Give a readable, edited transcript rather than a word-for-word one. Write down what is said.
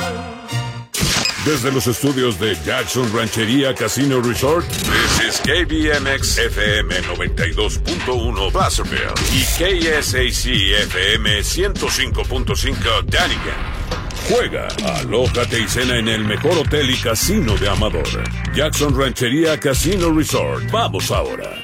Desde los estudios de Jackson Ranchería Casino Resort, this is KBMX FM 92.1 Placerville y KSAC FM 105.5 Dunnigan. Juega, alójate y cena en el mejor hotel y casino de Amador. Jackson Ranchería Casino Resort. Vamos ahora.